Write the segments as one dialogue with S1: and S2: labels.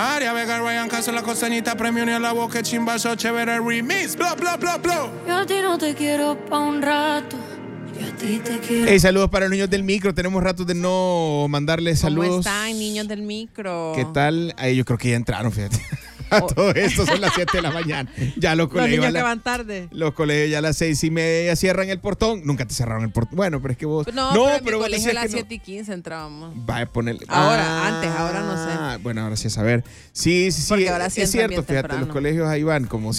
S1: Aria Vega, Ryan Castro, la costañita, premio ni a la boca, chimbazo, chévere, remix, bla, bla, bla, bla.
S2: Yo a ti no te quiero pa' un rato. Yo a ti te quiero.
S3: Hey, saludos para los niños del micro. Tenemos ratos de no mandarles saludos.
S4: ¿Cómo están, niños del micro?
S3: ¿Qué tal? Ahí yo creo que ya entraron, fíjate. A todo esto son las 7 de la mañana. Ya los colegios.
S4: Los niños que van tarde.
S3: Los colegios ya a las 6:30 cierran el portón. Nunca te cerraron el portón. Bueno, pero es que vos.
S4: No, pero en mi colegio a las 7:15 entrábamos.
S3: Va a ponerle.
S4: Ahora no sé.
S3: Bueno, ahora sí a saber. Sí.
S4: Porque ahora sí
S3: es cierto, fíjate,
S4: temprano.
S3: los colegios ahí van como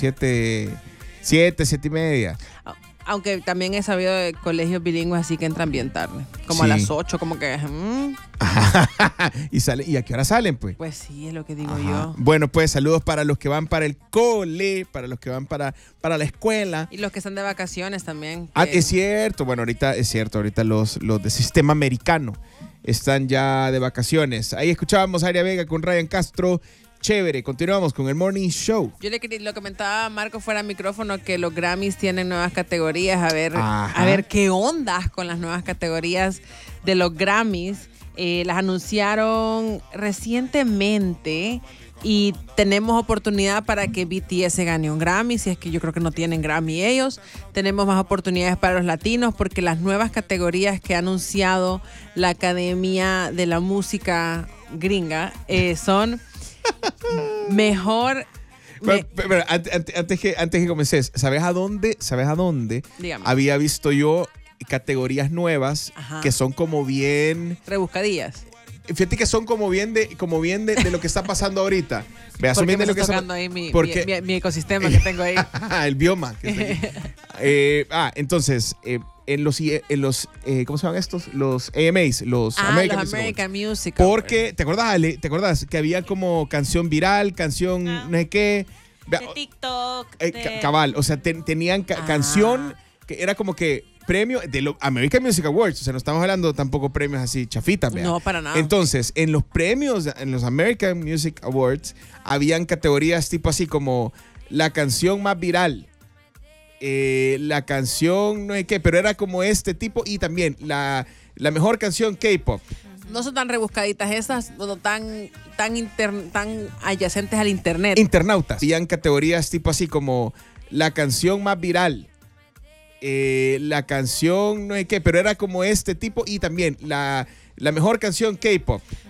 S3: 7:30.
S4: Aunque también he sabido de colegios bilingües así que entran bien tarde. Como a las 8, como que...
S3: ¿Y a qué hora salen, pues?
S4: Pues sí, es lo que digo yo.
S3: Bueno, pues saludos para los que van para el cole, para los que van para la escuela.
S4: Y los que están de vacaciones también.
S3: Es cierto. Bueno, ahorita los de sistema americano están ya de vacaciones. Ahí escuchábamos a Aria Vega con Ryan Castro. Chévere, continuamos con el Morning Show.
S4: Yo lo comentaba a Marco fuera de micrófono que los Grammys tienen nuevas categorías. A ver qué ondas con las nuevas categorías de los Grammys. Las anunciaron recientemente y tenemos oportunidad para que BTS gane un Grammy. Si es que yo creo que no tienen Grammy ellos. Tenemos más oportunidades para los latinos porque las nuevas categorías que ha anunciado la Academia de la Música Gringa son... Mejor.
S3: Pero antes que comences, ¿sabes a dónde
S4: Dígame.
S3: había visto yo categorías nuevas que son como bien
S4: rebuscadillas?
S3: Fíjate que son como bien de lo que está pasando ahorita. Vea, son
S4: porque
S3: bien de
S4: me
S3: lo que
S4: está
S3: está
S4: tocando ahí mi ecosistema que tengo ahí.
S3: El bioma. Entonces, en los ¿cómo se llaman estos? Los AMAs, los
S4: American Music.
S3: Porque, ¿te acordás, Ale? ¿Te acordás que había como canción viral, canción no sé qué?
S2: De TikTok.
S3: Cabal, o sea, tenían canción que era como que premio de los American Music Awards, o sea, no estamos hablando tampoco premios así chafitas, ¿vea?
S4: No, para nada.
S3: Entonces, en los premios, en los American Music Awards, habían categorías tipo así como la canción más viral, la canción no sé qué, pero era como este tipo y también la mejor canción K-pop.
S4: No son tan rebuscaditas esas, no tan adyacentes al internet.
S3: Internautas. Habían categorías tipo así como la canción más viral, la canción no sé qué, pero era como este tipo y también la mejor canción K-pop.